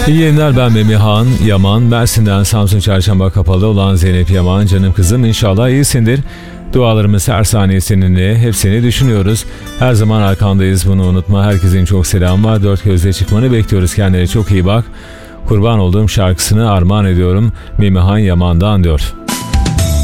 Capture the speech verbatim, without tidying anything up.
İyi yayınlar, ben Memihan Yaman. Mersin'den Samsun Çarşamba kapalı olan Zeynep Yaman. Canım kızım, inşallah iyisindir. Dualarımız her saniye seninle, hep seni düşünüyoruz. Her zaman arkandayız, bunu unutma. Herkesin çok selamı var. Dört gözle çıkmanı bekliyoruz. Kendine çok iyi bak. Kurban olduğum şarkısını armağan ediyorum Memihan Yaman'dan diyor.